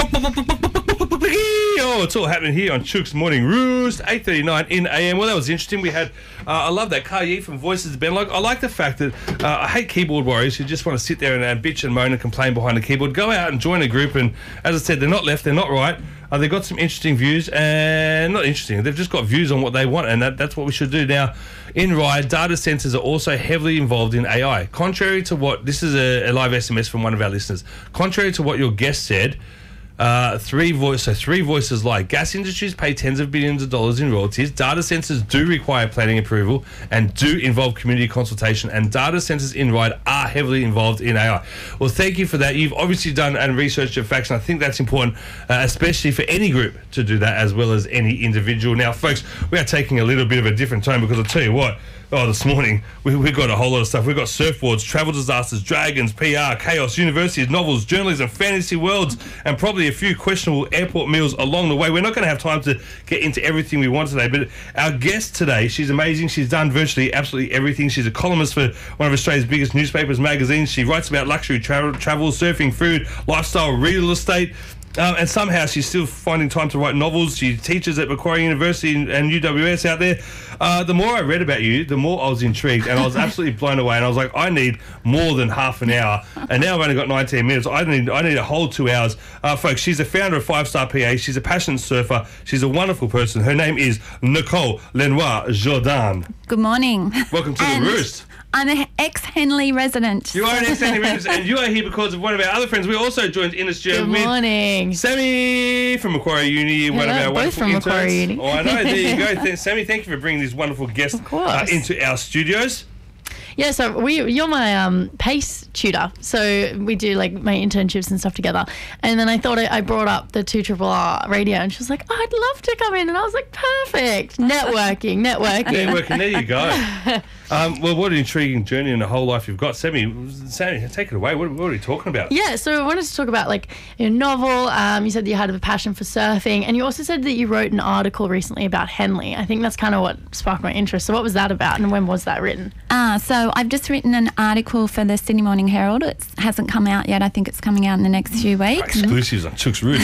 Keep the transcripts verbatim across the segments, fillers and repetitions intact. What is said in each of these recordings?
Oh, it's all happening here on Chook's Morning Roost, eight thirty-nine in A M. Well, that was interesting. We had, uh, I love that Ka Yi from Voices Ben. Like, I like the fact that uh, I hate keyboard warriors who just want to sit there and uh, bitch and moan and complain behind the keyboard. Go out and join a group, and as I said, they're not left, they're not right. Uh, they've got some interesting views, and not interesting, they've just got views on what they want, and that, that's what we should do. Now, in Ride, data centres are also heavily involved in A I. Contrary to what, this is a, a live S M S from one of our listeners, contrary to what your guest said, Uh, three voice, so three voices like gas industries pay tens of billions of dollars in royalties. Data centres do require planning approval and do involve community consultation, and data centres in Ride are heavily involved in A I. Well, thank you for that. You've obviously done and researched your facts, and I think that's important, uh, especially for any group to do that as well as any individual. Now, folks, we are taking a little bit of a different tone because I'll tell you what, oh, this morning we we got a whole lot of stuff. We've got surfboards, travel disasters, dragons, P R, chaos, universities, novels, journalism, fantasy worlds, and probably a few questionable airport meals along the way. We're not going to have time to get into everything we want today, but our guest today, she's amazing. She's done virtually absolutely everything. She's a columnist for one of Australia's biggest newspapers, magazines. She writes about luxury travel, travel surfing, food, lifestyle, real estate. Um, and somehow she's still finding time to write novels. She teaches at Macquarie University and, and U W S out there. Uh, the more I read about you, the more I was intrigued, and I was absolutely blown away. And I was like, I need more than half an hour. And now I've only got nineteen minutes. I need I need a whole two hours. Uh, folks, she's a founder of Five Star P A. She's a passionate surfer. She's a wonderful person. Her name is Nicole Lenoir Jordan. Good morning. Welcome to and the Roost. I'm an ex-Henley resident. You are an ex-Henley resident, and you are here because of one of our other friends. We also joined in the studio Good with morning. Sammy from Macquarie Uni, one Hello, of our both wonderful from interns. Macquarie Uni. Oh, I know. There you go. Th- Sammy, thank you for bringing these wonderful guests Of course. uh, into our studios. Yeah, so we you're my um, PACE tutor, so we do like my internships and stuff together. And then I thought I, I brought up the two triple R radio, and she was like, oh, "I'd love to come in," and I was like, "Perfect, networking, networking." Networking, there you go. Um, well, what an intriguing journey and a whole life you've got. Sammy, Sammy, take it away. What, what are you talking about? Yeah, so I wanted to talk about like your novel. Um, you said that you had a passion for surfing, and you also said that you wrote an article recently about Henley. I think that's kind of what sparked my interest. So what was that about, and when was that written? Ah, so I've just written an article for the Sydney Morning Herald. It hasn't come out yet. I think it's coming out in the next few weeks. Exclusives on Chook's Roost.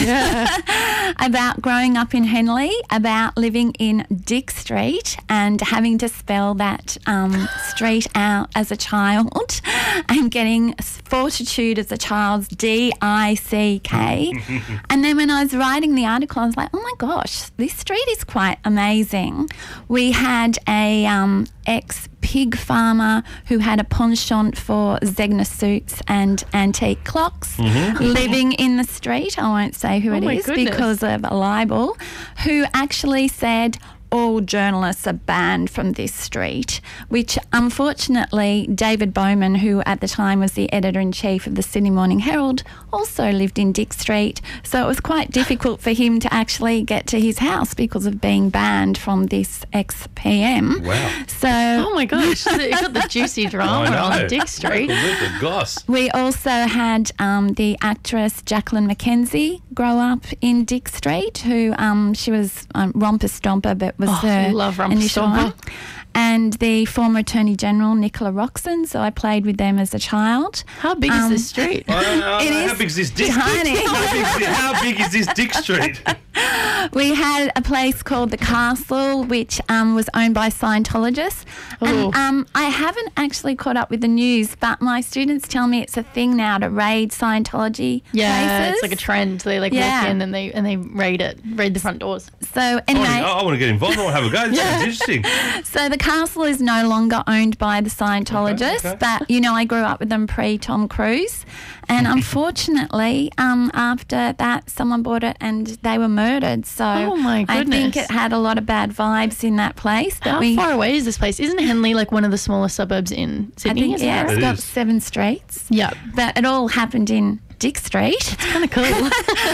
About growing up in Henley, about living in Dick Street and having to spell that um, street out as a child and getting fortitude as a child's D I C K. And then when I was writing the article, I was like, oh my gosh, this street is quite amazing. We had a um, ex-pig farmer who had a penchant for Zegna suits and antique clocks Mm-hmm. living in the street. I won't say who Oh it my is goodness. because of a libel, who actually said all journalists are banned from this street, which unfortunately David Bowman, who at the time was the editor-in-chief of the Sydney Morning Herald, also lived in Dick Street. So it was quite difficult for him to actually get to his house because of being banned from this ex-P M. Wow. So Oh my gosh, so you got the juicy drama I know. on Dick Street. With the goss. we also had um, the actress Jacqueline McKenzie grow up in Dick Street, who um, she was um, Romper Stomper, but was Oh, the I love Romper initial Stomper. one. And the former Attorney General Nicola Roxon, so I played with them as a child. How big Um, is this street? I don't know, It how is big is this Dick? tiny. How big is, it- how big is this Dick Street? We had a place called The Castle, which um, was owned by Scientologists. Ooh. And um, I haven't actually caught up with the news, but my students tell me it's a thing now to raid Scientology Yeah, places. it's like a trend. They like Yeah. walk in and they and they raid it, raid the front doors. So I, anyway, wanna, I want to get involved. I want to have a go. This sounds interesting. so the castle is no longer owned by the Scientologists, Okay, okay. but you know I grew up with them pre-Tom Cruise, and unfortunately, um, after that, someone bought it and they were murdered. So Oh, my I think goodness. it had a lot of bad vibes in that place. But How we, far away is this place? Isn't Henley like one of the smaller suburbs in I Sydney? think Is that yeah, right? it's It got is. seven streets. Yeah, But it all happened in Dick Street. kind of cool.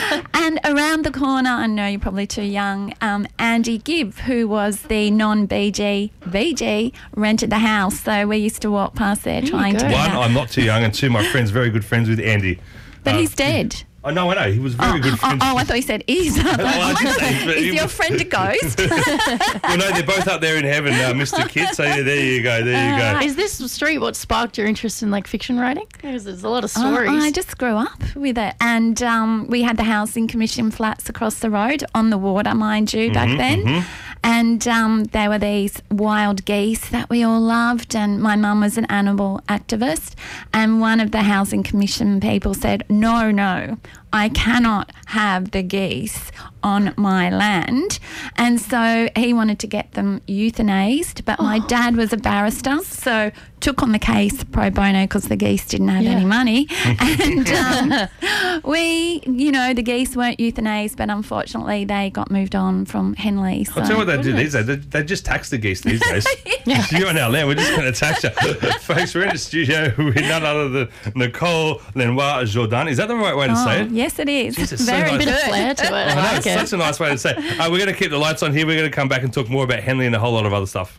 And around the corner, I know you're probably too young, um, Andy Gibb, who was the non-B G V G, rented the house. So we used to walk past there you trying to go. get One, out. I'm not too young, and two, my friend's very good friends with Andy. But Uh, he's dead. Oh, no, I know. He was very oh, good oh, friends. oh, I thought you said is. I thought, I oh did my say, God, but is he your was- friend a ghost? Well, no, they're both up there in heaven, uh, Mister Kit. So yeah, there you go. There you go. Is this street what sparked your interest in like fiction writing? Because there's a lot of Oh, stories. I just grew up with it. And um, we had the Housing Commission flats across the road on the water, mind you, back then. And um, there were these wild geese that we all loved. And my mum was an animal activist. And one of the Housing Commission people said, no, no, I cannot have the geese on my land. And so he wanted to get them euthanized. But my dad was a barrister, so took on the case pro bono because the geese didn't have Yeah. any money. And um, we, you know, the geese weren't euthanized, but unfortunately they got moved on from Henley. So. I'll tell you what they do these days. They, they just tax the geese these days. You're on our land. We're just going to tax you. Folks, we're in the studio with none other than Nicole Lenoir Jourdan. Is that the right way to say Oh, it? yes, it is. Jesus, so Very nice. Bit of good. flair to it. I I know, like it's it. such a nice way to say it. Uh, we're going to keep the lights on here. We're going to come back and talk more about Henley and a whole lot of other stuff.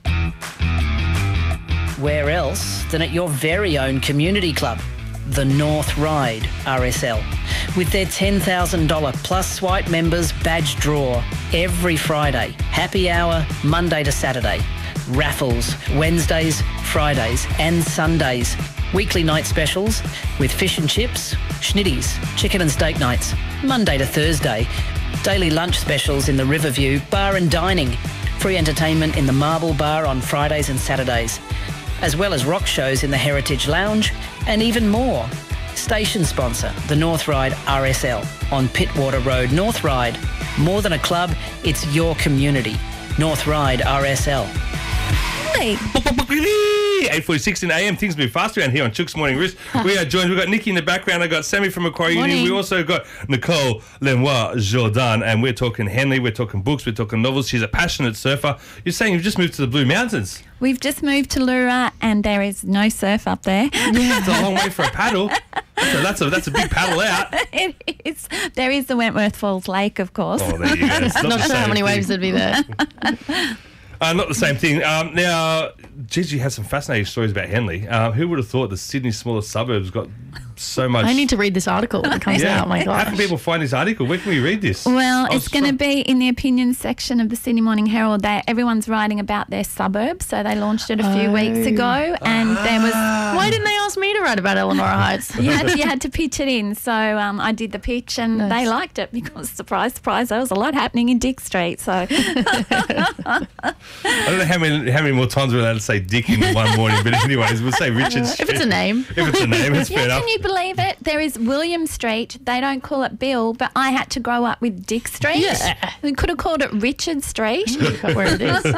Where else than at your very own community club, the North Ride R S L. With their ten thousand dollars plus Swipe members badge draw every Friday, happy hour Monday to Saturday, raffles Wednesdays, Fridays and Sundays, weekly night specials with fish and chips, schnitties, chicken and steak nights, Monday to Thursday, daily lunch specials in the Riverview Bar and Dining, free entertainment in the Marble Bar on Fridays and Saturdays, as well as rock shows in the Heritage Lounge, and even more. Station sponsor, the North Ride R S L on Pittwater Road, North Ride. More than a club, it's your community. North Ride R S L. Hey. eight forty-six in A M. Things move fast around here on Chook's Morning Roost. We are joined. We've got Nikki in the background. I've got Sammy from Macquarie Union. Morning. We also got Nicole Lenoir Jourdan. And we're talking Henley. We're talking books. We're talking novels. She's a passionate surfer. You're saying you've just moved to the Blue Mountains. We've just moved to Lura and there is no surf up there. It's a long way for a paddle. That's a, that's a, that's a big paddle out. It is. There is the Wentworth Falls Lake, of course. Oh, there you go. It's not, Not the sure how same many thing. waves there'd be there. Uh, not the same thing. Um, now, Gigi has some fascinating stories about Henley. Um, who would have thought the Sydney's smallest suburbs got so much... I need to read this article when it comes Yeah. out. My How gosh. can people find this article? Where can we read this? Well, I was it's going to trying- be in the opinions section of the Sydney Morning Herald. That everyone's writing about their suburbs, so they launched it a few Oh. weeks ago, and there was Why didn't they ask me to write about Eleanor Heights? you had to, you had to pitch it in. So um, I did the pitch, and Nice. they liked it because surprise, surprise, there was a lot happening in Dick Street. So I don't know how many how many more times we're allowed to say Dick in one morning, but anyways, we'll say Richard Street. If it's a name. If it's a name, it's fair yeah, enough. can you believe it? There is William Street. They don't call it Bill, but I had to grow up with Dick Street. Yeah. We could have called it Richard Street. Where it is.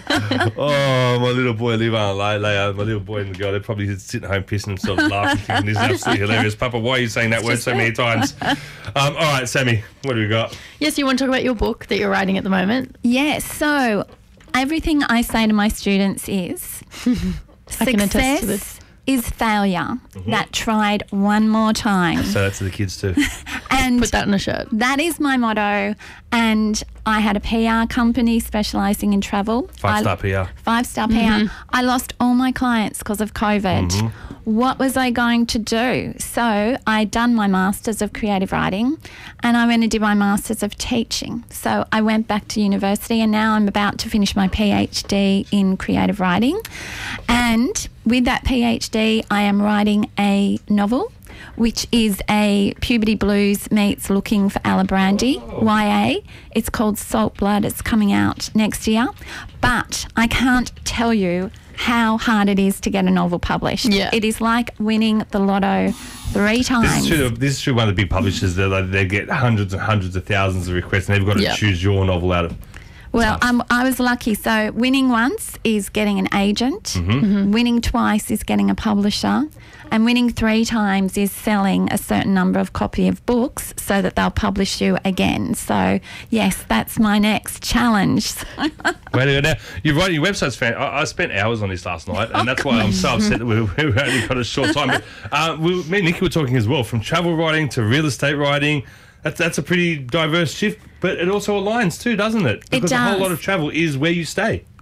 Oh, my little boy, Levi and Leia, my little boy and the girl, they're probably sitting at home pissing themselves laughing, thinking this is absolutely hilarious. Papa, why are you saying that word so many times? Um, all right, Sammy, what do we got? Yes, you want to talk about your book that you're writing at the moment? Yes, so everything I say to my students is I can attest to success this. is failure that tried one more time. So that's to the kids too. And Put that in a shirt. that is my motto. And I had a P R company specialising in travel. Five star I- P R. Five star P R. I lost all my clients because of COVID. What was I going to do? So I'd done my Masters of Creative Writing and I went and did my Masters of Teaching. So I went back to university and now I'm about to finish my PhD in Creative Writing. And with that PhD, I am writing a novel, which is a puberty blues meets Looking for Alibrandi, Y A. It's called Salt Blood. It's coming out next year. But I can't tell you how hard it is to get a novel published. Yeah. It is like winning the lotto three This times. is true. This is true. One of the big publishers, they like, they get hundreds and hundreds of thousands of requests, and they've got to Yeah. choose your novel out of. Well, um, I was lucky. So winning once is getting an agent. Winning twice is getting a publisher. And winning three times is selling a certain number of copy of books so that they'll publish you again. So, yes, that's my next challenge. Way to go. Now, you're writing your website's fan. I, I spent hours on this last night, and that's why I'm so upset that we, we only got a short time. But, uh, we, me and Nikki were talking as well, from travel writing to real estate writing. That's, that's a pretty diverse shift, but it also aligns too, doesn't it? Because a whole does. lot of travel is where you stay.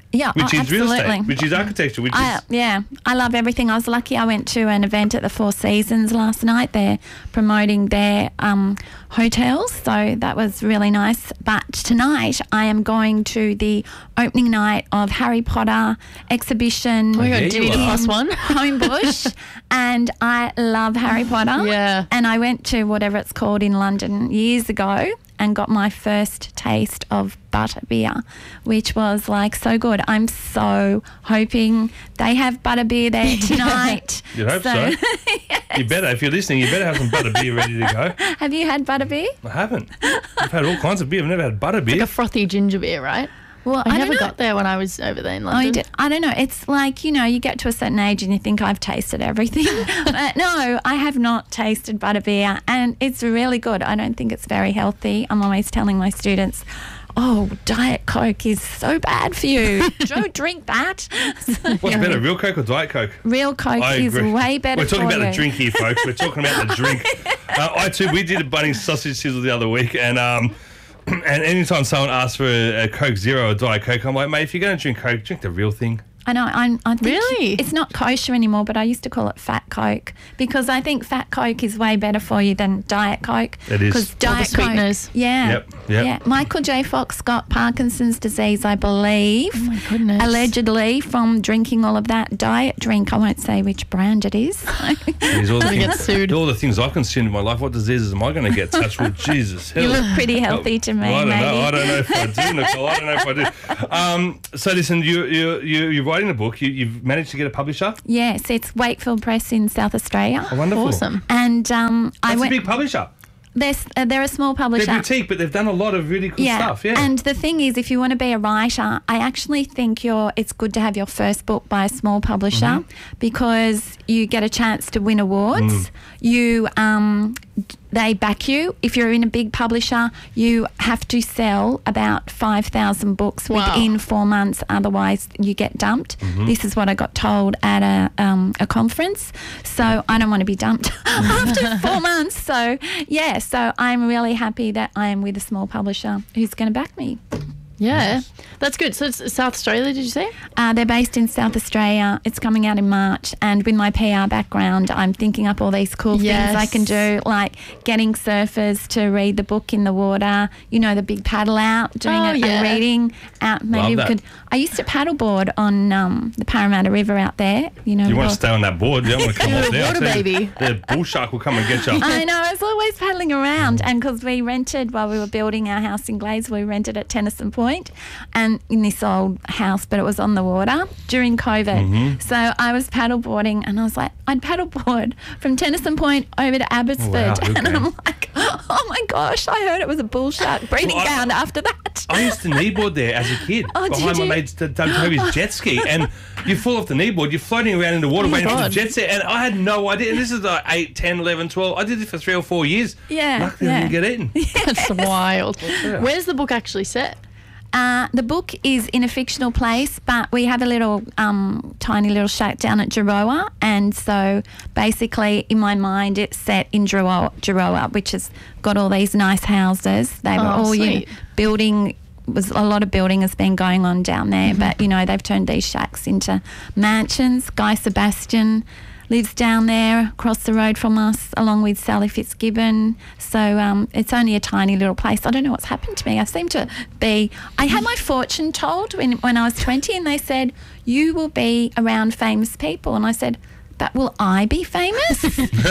Yeah, which oh, is real absolutely. estate, which is architecture, which I, is yeah, I love everything. I was lucky I went to an event at the Four Seasons last night. They're promoting their um, hotels, so that was really nice. But tonight I am going to the opening night of Harry Potter exhibition Oh my There God, do you you need a are. plus one? Homebush, and I love Harry Potter. Yeah. And I went to whatever it's called in London years ago and got my first taste of butterbeer, which was like so good. I'm so hoping they have butterbeer there tonight. You'd hope so. You better, if you're listening, you better have some butter beer ready to go. Have you had butterbeer? I haven't. I've had all kinds of beer. I've never had butter beer. Like a frothy ginger beer, right? Well, I, I never don't know. got there when I was over there in Oh, London. you did? I don't know. It's like, you know, you get to a certain age and you think I've tasted everything. But no, I have not tasted butterbeer, and it's really good. I don't think it's very healthy. I'm always telling my students, oh, Diet Coke is so bad for you. Don't drink that. What's better, real Coke or Diet Coke? Real Coke I is agree. way better We're talking for about you. the drink here, folks. We're talking about the drink. Uh, I too, we did a Bunnings sausage sizzle the other week, and um, and anytime someone asks for a, a Coke Zero or Diet Coke, I'm like, mate, if you're going to drink Coke, drink the real thing. I know. I'm, I think Really? it's not kosher anymore, but I used to call it Fat Coke because I think Fat Coke is way better for you than Diet Coke. It is. 'Cause All the Diet Coke, sweeteners. yeah, Yep, yep. yeah. Michael J. Fox got Parkinson's disease, I believe. Oh my goodness. Allegedly from drinking all of that diet drink. I won't say which brand it is. Jeez, all, the Gonna get things, sued. all the things I've consumed in my life, what diseases am I going to get touched with? Jesus, hell. You look pretty healthy to me, I don't maybe. know. I don't know if I do, Nicole. I don't know if I do. Um, so listen, you, you, you, you're writing a book. You, you've managed to get a publisher. Yes, it's Wakefield Press in South Australia. Oh, wonderful. Awesome. And um, I That's a went. big publisher. They're, s- uh, they're a small publisher. They're boutique, but they've done a lot of really cool stuff. Yeah. And the thing is, if you want to be a writer, I actually think you're, it's good to have your first book by a small publisher Mm-hmm. because you get a chance to win awards. Mm. You, um, d- they back you. If you're in a big publisher, you have to sell about five thousand books Wow. within four months. Otherwise, you get dumped. Mm-hmm. This is what I got told at a, um, a conference. So I don't want to be dumped after four months. So, yeah, so I'm really happy that I am with a small publisher who's going to back me. Yeah. That's good. So it's South Australia, did you say? Uh, they're based in South Australia. It's coming out in March. And with my P R background, I'm thinking up all these cool Yes. things I can do, like getting surfers to read the book in the water, you know, the big paddle out, doing Oh, a, yeah. a reading out. Maybe Love we that. could. I used to paddleboard on um, the Parramatta River out there. You know, You want to well- stay on that board? You don't want to come You're off a there. I'll water tell you, baby. The bull shark will come and get you. I know, I was always paddling around, and because we rented while we were building our house in Glades, we rented at Tennyson Point, and in this old house, but it was on the water during COVID. Mm-hmm. So I was paddleboarding, and I was like, I'd paddleboard from Tennyson Point over to Abbotsford, Wow, and okay. I'm like, oh my gosh, I heard it was a bull shark breeding Well, I- ground after that. I used to kneeboard there as a kid Oh, did behind my you? mate's Doug Toby's jet ski, and you fall off the kneeboard, you're floating around in the water Oh my waiting for the God. jet set, and I had no idea. And this is like eight, ten, eleven, twelve. I did it for three or four years. Yeah, Luckily, I yeah. didn't get eaten. That's wild. yeah. Where's the book actually set? Uh, the book is in a fictional place, but we have a little um, tiny little shack down at Jirowa, and so basically in my mind it's set in Jirowa, Jirowa which has got all these nice houses. They were Oh, all you know, sweet. building. Was a lot of building has been going on down there, Mm-hmm. but you know they've turned these shacks into mansions. Guy Sebastian lives down there across the road from us, along with Sally Fitzgibbon. So um, it's only a tiny little place. I don't know what's happened to me. I seem to be. I had my fortune told when when I was twenty, and they said you will be around famous people, and I said, but will I be famous?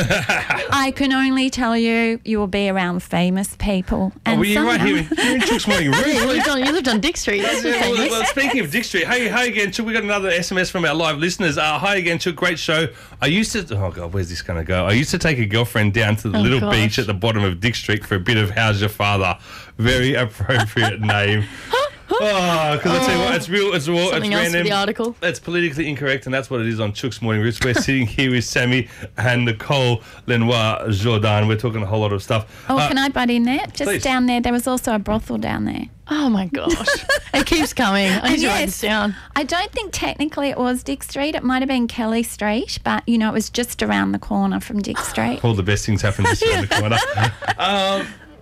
I can only tell you, you will be around famous people. Oh, And well, you're right somehow- here. in- You're in Chook's Morning Room. You lived on, you lived on Dick Street. That's Yeah, well, famous. well, speaking of Dick Street, hey, hey again, Chook. We got another S M S from our live listeners. Uh, hi again, Chook. Great show. I used to. Oh God, where's this going to go? I used to take a girlfriend down to the Oh, little gosh. beach at the bottom of Dick Street for a bit of How's Your Father. Very appropriate name. Oh, because I tell you what, it's real. It's raw. Something it's else for random. the article. It's politically incorrect, and that's what it is on Chook's Morning Roots. We're sitting here with Sammy and Nicole Lenoir Jordan. We're talking a whole lot of stuff. Oh, Uh, can I butt in there? Just please. down there, there was also a brothel down there. Oh my gosh. It keeps coming. I need to write this down. I don't think technically it was Dick Street. It might have been Kelly Street, but you know, it was just around the corner from Dick Street. All the best things happen just around the corner. Um,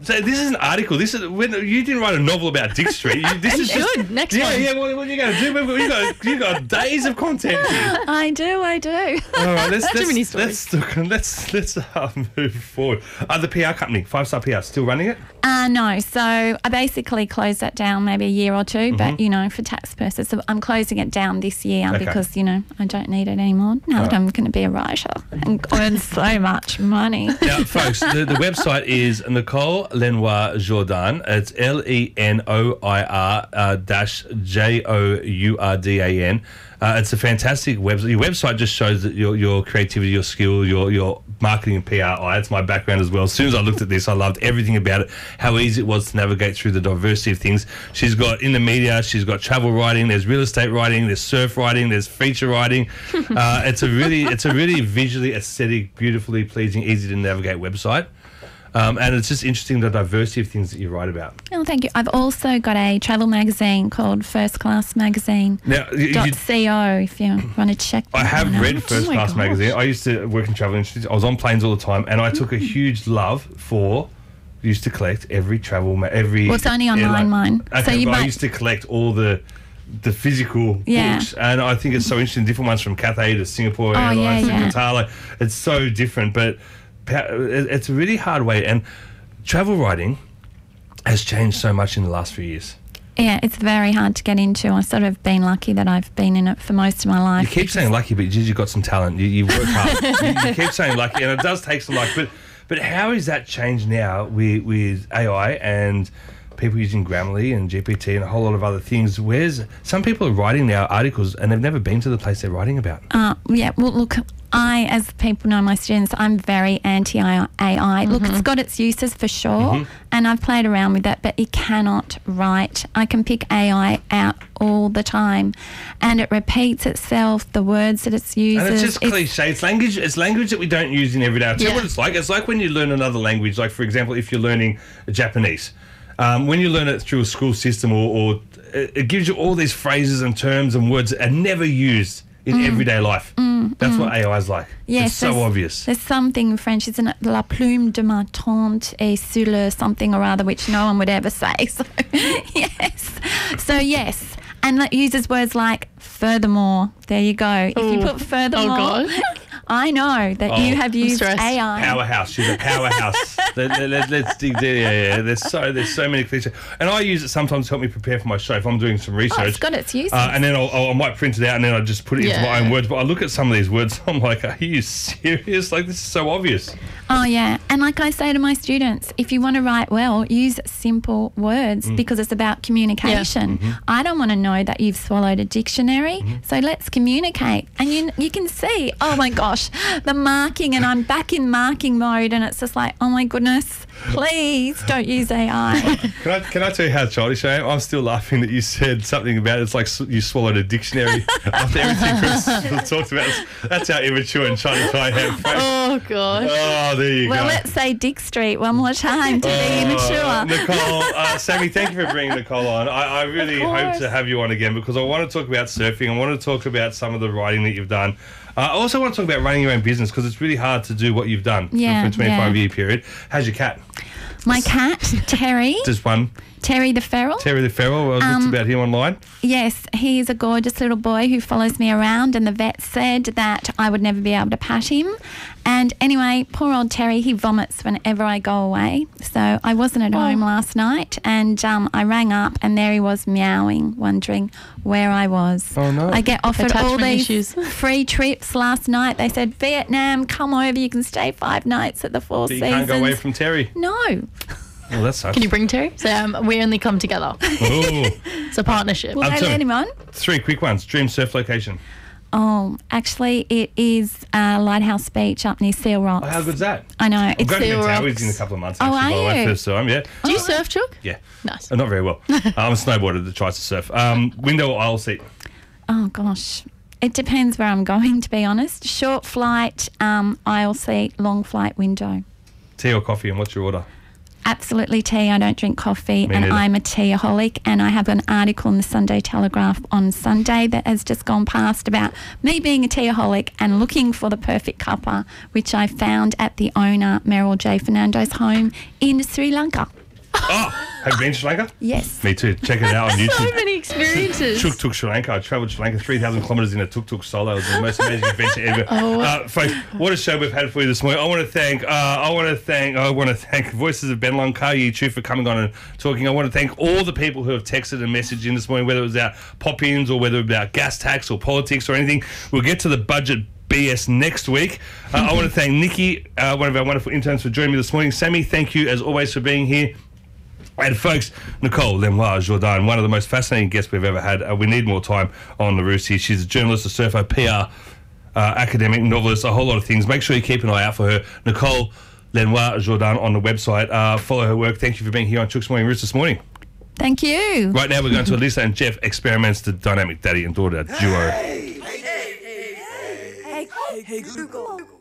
So this is an article. This is when you didn't write a novel about Dick Street. You, this is just Good. Next yeah, one. yeah. What, what are you going to do? You got you got days of content here. I do, I do. All right, let's Too many let's stories. let's look, let's let's uh, move forward. Uh, the P R company, Five Star P R, still running it? Uh, no, so I basically closed that down maybe a year or two, but, you know, for tax purposes, so I'm closing it down this year Okay. because, you know, I don't need it anymore now that I'm going to be a writer and earn so much money. Now, folks, the, the website is Nicole Lenoir Jourdan. It's L E N O I R uh, dash J O U R D A N. Uh, it's a fantastic website. Your website just shows that your your creativity, your skill, your your marketing and P R. Oh, that's my background as well. As soon as I looked at this, I loved everything about it. How easy it was to navigate through the diversity of things. She's got in the media. She's got travel writing. There's real estate writing. There's surf writing. There's feature writing. Uh, it's a really it's a really visually aesthetic, beautifully pleasing, easy to navigate website. Um, and it's just interesting the diversity of things that you write about. Oh, thank you. I've also got a travel magazine called First Class Magazine. Now, you, you, .co if you want to check I that have one read out. First Oh my Class gosh. magazine. I used to work in travel industry. I was on planes all the time, and I took a huge love for. Used to collect every travel, ma- every. Well, it's only online, airline. mine. Okay, So you but I might- used to collect all the. The physical Yeah. books, and I think it's so interesting. Different ones from Cathay to Singapore Oh, Airlines yeah, to yeah. Qatar. Like, it's so different, but pa- it- it's a really hard way. And travel writing has changed so much in the last few years. Yeah, it's very hard to get into. I've sort of been lucky that I've been in it for most of my life. You keep saying lucky, but you've got some talent. You, you work hard. you, you keep saying lucky, and it does take some luck. But but how is that changed now with, with A I and people using Grammarly and G P T and a whole lot of other things? Where's some people are writing now articles and they've never been to the place they're writing about. Uh, yeah, well, look, I, as people know, my students, I'm very anti-A I. Look, it's got its uses for sure, and I've played around with that, but it cannot write. I can pick A I out all the time, and it repeats itself, the words that it uses. And it's just cliche. It's language. It's language that we don't use in everyday. I'll tell you Yeah. what it's like. It's like when you learn another language. Like, for example, if you're learning Japanese, um, when you learn it through a school system, or, or it, it gives you all these phrases and terms and words that are never used in everyday life. That's what A I is like. Yes, it's so there's- obvious. There's something in French, isn't it? La plume de ma tante est sur le something or other, which no one would ever say. So, yes. So, yes. And that uses words like furthermore. There you go. If you Ooh. put furthermore, God. I know that you Oh. have used stressed. A I. Powerhouse. She's a powerhouse. let, let, let, let's dig there. Yeah, yeah. There's so there's so many cliches, and I use it sometimes to help me prepare for my show if I'm doing some research. Oh, it's got its uses. Uh, and then I'll, I'll, I might print it out and then I just put it into my Yeah. own words. But I look at some of these words, I'm like, are you serious? Like, this is so obvious. Oh, yeah. And like I say to my students, if you want to write well, use simple words Mm. because it's about communication. Mm-hmm. I don't want to know that you've swallowed a dictionary. So let's communicate. And you you can see, oh my gosh, the marking, and I'm back in marking mode, and it's just like, oh my goodness, please don't use A I. Can I can I tell you how childish I am? I'm still laughing that you said something about it's like s- you swallowed a dictionary after everything Chris talked about. That's how immature and trying to try and have faith. Oh, gosh. Oh, there you Well, go. let's say Dick Street one more time to be Oh, immature. Nicole, uh, Sammy, thank you for bringing Nicole on. I, I really Of hope course. to have you on again because I want to talk about surfing. I want to talk about some of the writing that you've done. Uh, I also want to talk about running your own business because it's really hard to do what you've done for- Yeah, for a twenty-five yeah. year period. How's your cat? My cat, Terry, Just one. Terry the Feral. Terry the Feral. I looked Um, about him online. Yes, he's a gorgeous little boy who follows me around, and the vet said that I would never be able to pat him. And anyway, poor old Terry, he vomits whenever I go away. So I wasn't at Oh. home last night, and um, I rang up, and there he was meowing, wondering where I was. Oh, no. I get offered all Attachment these issues. free trips last night. They said, Vietnam, come over, you can stay five nights at the Four But you Seasons. can't go away from Terry. No. Well, that sucks. Can you bring Terry? So um, we only come together. Ooh. It's a partnership. Will I'm they sorry. let him on? Three quick ones. Dream surf location. Oh, actually, it is uh, Lighthouse Beach up near Seal Rocks. Oh, how good's that? I know. I'm It's going to Seal Mentawais Rocks. in a couple of months. Oh, Actually, are by the way, you? first time, yeah. Do you surf, Chook? Yeah. Nice. Uh, Not very well. I'm a snowboarder that tries to surf. Um, window or aisle seat? Oh, gosh. It depends where I'm going, to be honest. Short flight, um, aisle seat, long flight, window. Tea or coffee, and what's your order? absolutely tea. I don't drink coffee, Me and neither. I'm a teaaholic. And I have an article in the Sunday Telegraph on Sunday that has just gone past about me being a teaaholic and looking for the perfect cuppa, which I found at the owner, Meryl J. Fernando's home in Sri Lanka. Oh, have you been to Sri Lanka? Yes. Me too. Check it out on YouTube. So many experiences. Tuk Tuk Sri Lanka. I travelled to Sri Lanka three thousand kilometres in a tuk tuk solo. It was the most amazing adventure ever. Oh. Uh, folks, what a show we've had for you this morning. I want to thank, uh, I want to thank, I want to thank Voices of Bennelong, Kayi Chu for coming on and talking. I want to thank all the people who have texted and messaged in this morning, whether it was about pop-ins or whether it was about gas tax or politics or anything. We'll get to the budget B S next week. Uh, I want to thank Nikki, uh, one of our wonderful interns, for joining me this morning. Sammy, thank you as always for being here. And folks, Nicole Lemoir Jourdan, one of the most fascinating guests we've ever had. Uh, we need more time on the Roosty. She's a journalist, a surfer, P R, uh, academic, novelist, a whole lot of things. Make sure you keep an eye out for her. Nicole Lemoir Jourdan on the website. Uh, follow her work. Thank you for being here on Chooks Morning Roost this morning. Thank you. Right now we're going to Alyssa and Jeff experiments the dynamic daddy and daughter duo. Hey, hey, hey, hey, hey, hey, Google.